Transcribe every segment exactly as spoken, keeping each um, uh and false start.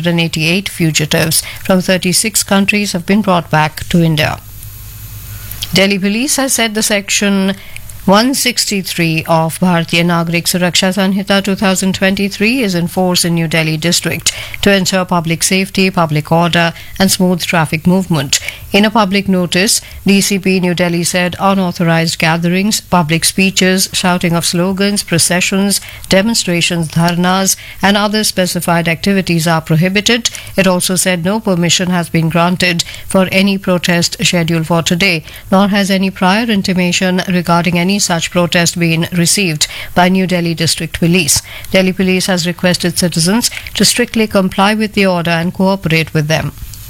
hundred eighty-eight fugitives from thirty-six countries have been brought back to India. Delhi Police has said the Section one sixty-three of Bharatiya Nagarik Suraksha Sanhita twenty twenty-three is in force in New Delhi district to ensure public safety, public order and smooth traffic movement. In a public notice, D C P New Delhi said unauthorized gatherings, public speeches, shouting of slogans, processions, demonstrations, dharnas and other specified activities are prohibited. It also said no permission has been granted for any protest scheduled for today, nor has any prior intimation regarding any such protest been received by New Delhi District Police. Delhi Police has requested citizens to strictly comply with the order and cooperate with them.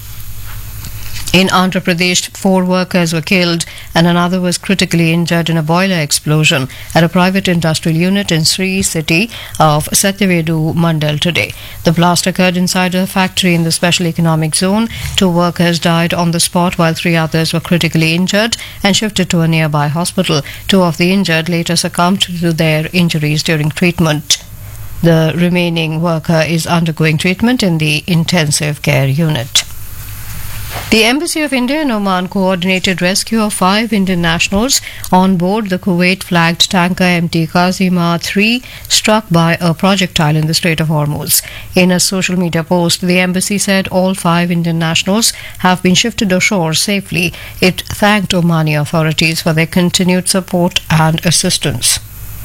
In Andhra Pradesh, four workers were killed and another was critically injured in a boiler explosion at a private industrial unit in Sri city of Satyavedu Mandal today. The blast occurred inside a factory in the special economic zone. Two workers died on the spot while three others were critically injured and shifted to a nearby hospital. Two of the injured later succumbed to their injuries during treatment. The remaining worker is undergoing treatment in the intensive care unit. The Embassy of India in Oman coordinated rescue of five Indian nationals on board the Kuwait-flagged tanker M T Kazima three struck by a projectile in the Strait of Hormuz. In a social media post, the embassy said all five Indian nationals have been shifted ashore safely. It thanked Omani authorities for their continued support and assistance.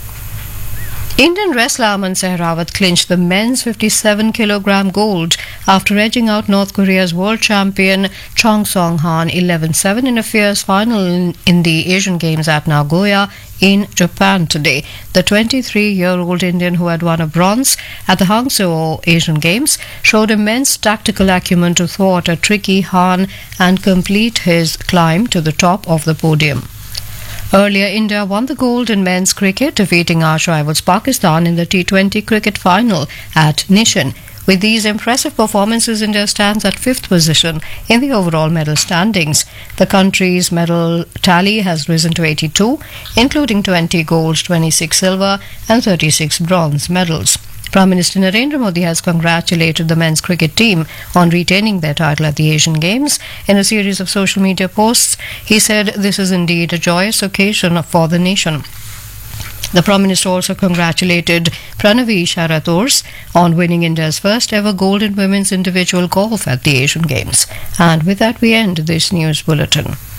Indian wrestler Aman Sehrawat clinched the men's fifty-seven kilogram gold after edging out North Korea's world champion Chong Song-han eleven seven in a fierce final in, in the Asian Games at Nagoya in Japan today. The twenty-three-year-old Indian who had won a bronze at the Hangzhou Asian Games showed immense tactical acumen to thwart a tricky Han and complete his climb to the top of the podium. Earlier, India won the gold in men's cricket, defeating arch rivals Pakistan in the T twenty cricket final at Nishan. With these impressive performances, India stands at fifth position in the overall medal standings. The country's medal tally has risen to eighty-two, including twenty gold, twenty-six silver and thirty-six bronze medals. Prime Minister Narendra Modi has congratulated the men's cricket team on retaining their title at the Asian Games. In a series of social media posts, he said this is indeed a joyous occasion for the nation. The Prime Minister also congratulated Pranavi Sharators on winning India's first ever gold in women's individual golf at the Asian Games. And with that, we end this news bulletin.